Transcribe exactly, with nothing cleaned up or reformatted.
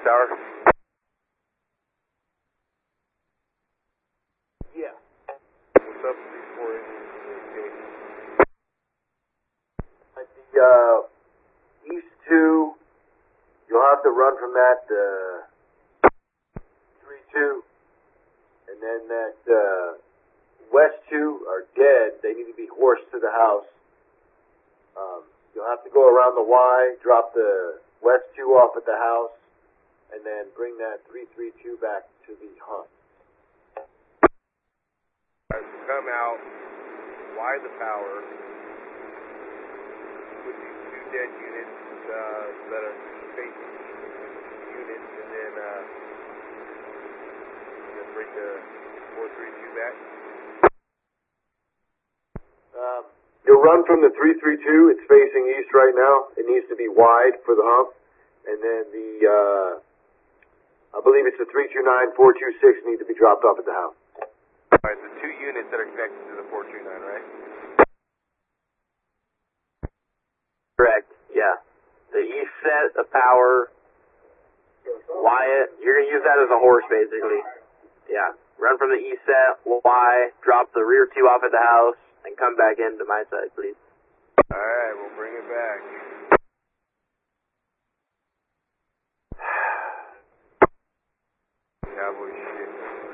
Tower? Yeah. What's up, three four eight? At the uh, east two, you'll have to run from that uh, three two, and then that uh, west two are dead. They need to be horsed to the house. Um, you'll have to go around the Y, drop the west two off at the house, and then bring that three three two back to the hunt. Alright, so come out, wide the power, with these two dead units uh, that are facing units, and then, uh, and then bring the four three two back. Um, you'll run from the three three two. It's facing east right now. It needs to be wide for the hump. And then the, uh, I believe it's the three two nine, four two six need to be dropped off at the house. Alright, the two units that are connected to the four two nine, right? Correct, yeah. The east set of power, Wyatt, you're going to use that as a horse, basically. Yeah. Run from the east set, Y, drop the rear two off at the house, and come back into my side, please. Alright, we'll bring it back. Cowboy